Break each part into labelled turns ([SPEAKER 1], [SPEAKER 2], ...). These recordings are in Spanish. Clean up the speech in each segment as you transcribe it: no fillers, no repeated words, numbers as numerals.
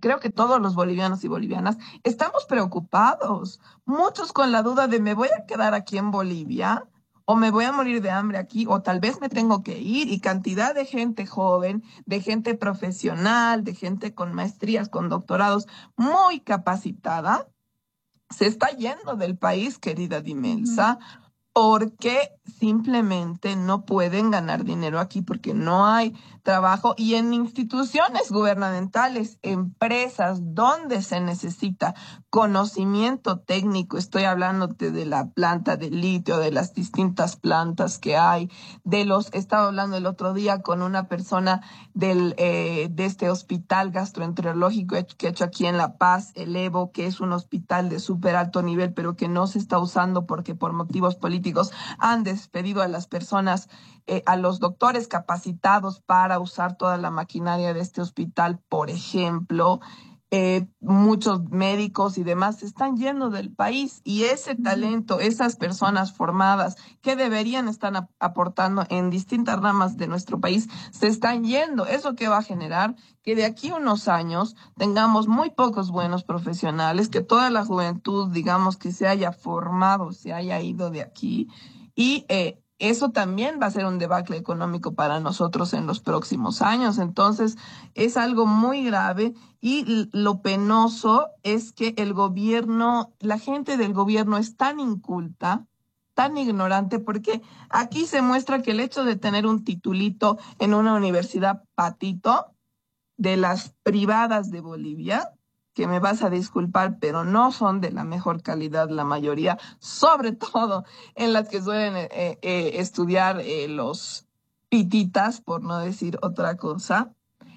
[SPEAKER 1] creo que todos los bolivianos y bolivianas estamos preocupados, muchos con la duda de me voy a quedar aquí en Bolivia o me voy a morir de hambre aquí, o tal vez me tengo que ir, y cantidad de gente joven, de gente profesional, de gente con maestrías, con doctorados, muy capacitada, se está yendo del país, querida Dimelsa, porque simplemente no pueden ganar dinero aquí, porque no hay trabajo, y en instituciones gubernamentales, empresas donde se necesita conocimiento técnico, estoy hablándote de la planta de litio, de las distintas plantas que hay, estaba hablando el otro día con una persona de este hospital gastroenterológico que he hecho aquí en La Paz, el Evo, que es un hospital de súper alto nivel, pero que no se está usando porque por motivos políticos han despedido a las personas, a los doctores capacitados para usar toda la maquinaria de este hospital, por ejemplo. Muchos médicos y demás se están yendo del país, y ese talento, esas personas formadas que deberían estar aportando en distintas ramas de nuestro país, se están yendo. ¿Eso qué va a generar? Que de aquí a unos años tengamos muy pocos buenos profesionales, que toda la juventud, digamos, que se haya formado, se haya ido de aquí, y eso también va a ser un debacle económico para nosotros en los próximos años. Entonces, es algo muy grave, y lo penoso es que el gobierno, la gente del gobierno es tan inculta, tan ignorante, porque aquí se muestra que el hecho de tener un titulito en una universidad patito de las privadas de Bolivia, que me vas a disculpar, pero no son de la mejor calidad la mayoría, sobre todo en las que suelen estudiar los pititas, por no decir otra cosa.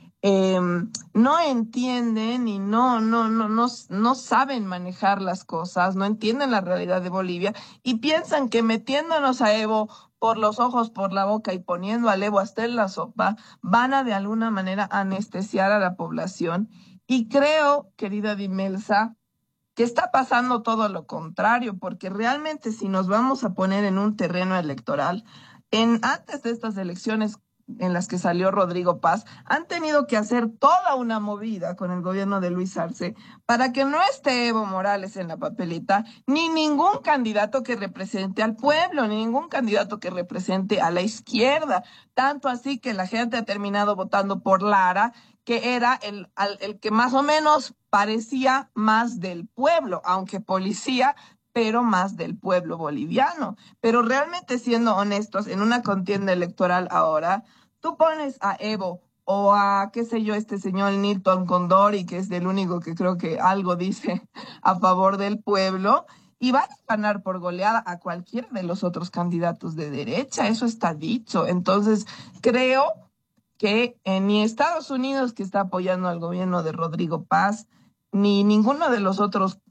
[SPEAKER 1] No entienden y no saben manejar las cosas, no entienden la realidad de Bolivia, y piensan que metiéndonos a Evo por los ojos, por la boca, y poniendo al Evo hasta en la sopa, van a de alguna manera anestesiar a la población. Y creo, querida Dimelsa, que está pasando todo lo contrario, porque realmente si nos vamos a poner en un terreno electoral, antes de estas elecciones en las que salió Rodrigo Paz, han tenido que hacer toda una movida con el gobierno de Luis Arce para que no esté Evo Morales en la papeleta, ni ningún candidato que represente al pueblo, ni ningún candidato que represente a la izquierda. Tanto así que la gente ha terminado votando por Lara, que era el que más o menos parecía más del pueblo, aunque policía, pero más del pueblo boliviano. Pero realmente, siendo honestos, en una contienda electoral ahora, tú pones a Evo o a, qué sé yo, este señor Nilton Condori, que es el único que creo que algo dice a favor del pueblo, y van a ganar por goleada a cualquiera de los otros candidatos de derecha. Eso está dicho. Entonces, creo que ni Estados Unidos, que está apoyando al gobierno de Rodrigo Paz, ni ninguno de los otros,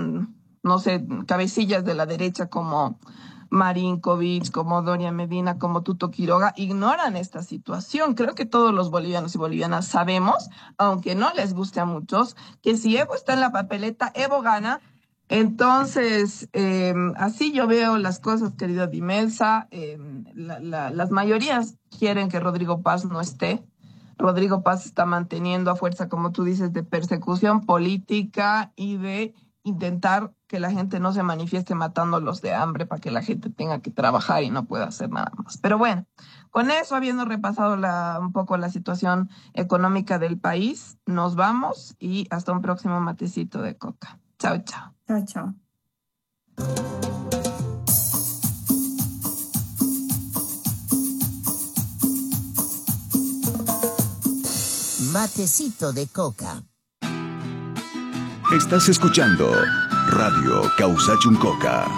[SPEAKER 1] no sé, cabecillas de la derecha como Marinkovic, como Doria Medina, como Tuto Quiroga, ignoran esta situación. Creo que todos los bolivianos y bolivianas sabemos, aunque no les guste a muchos, que si Evo está en la papeleta, Evo gana. Entonces, así yo veo las cosas, querida Dimelsa. Las mayorías quieren que Rodrigo Paz no esté. Rodrigo Paz está manteniendo a fuerza, como tú dices, de persecución política y de intentar que la gente no se manifieste matándolos de hambre para que la gente tenga que trabajar y no pueda hacer nada más. Pero bueno, con eso, habiendo repasado un poco la situación económica del país, nos vamos, y hasta un próximo matecito de coca. Chao, chao.
[SPEAKER 2] Chao, chao.
[SPEAKER 3] Matecito de coca.
[SPEAKER 4] Estás escuchando Radio Causachuncoca.